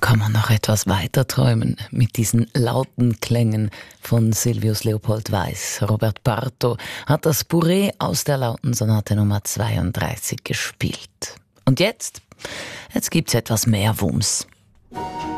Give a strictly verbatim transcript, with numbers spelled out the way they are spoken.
kann man noch etwas weiter träumen mit diesen lauten Klängen von Sylvius Leopold Weiss. Robert Barto hat das Bourrée aus der lauten Sonate Nummer zweiunddreißig gespielt. Und jetzt? Jetzt gibt's etwas mehr Wumms.